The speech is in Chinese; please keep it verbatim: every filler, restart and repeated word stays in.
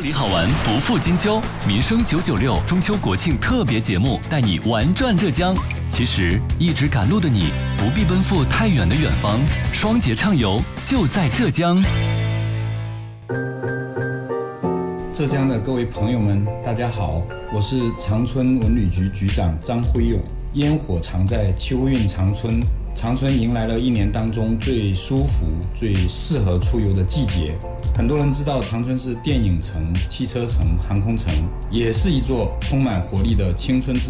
这里好玩不负金秋，民生九九六中秋国庆特别节目带你玩转浙江。其实一直赶路的你不必奔赴太远的远方，双节畅游就在浙江。 浙江的各位朋友们，大家好，我是长春文旅局局长张辉勇。烟火常在，秋韵长春。长春迎来了一年当中最舒服、最适合出游的季节。很多人知道长春是电影城、汽车城、航空城，也是一座充满活力的青春之